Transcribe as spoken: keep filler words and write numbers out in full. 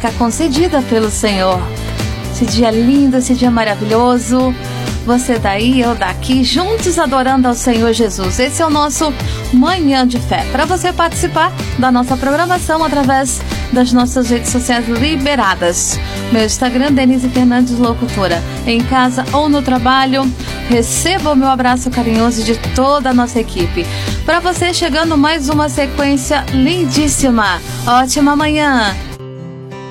marca concedida pelo Senhor. Esse dia lindo, esse dia maravilhoso. Você daí, eu daqui, juntos adorando ao Senhor Jesus. Esse é o nosso Manhã de Fé. Para você participar da nossa programação através das nossas redes sociais liberadas. Meu Instagram, Denise Fernandes Locutora. Em casa ou no trabalho, receba o meu abraço carinhoso de toda a nossa equipe. Para você chegando mais uma sequência lindíssima. Ótima manhã.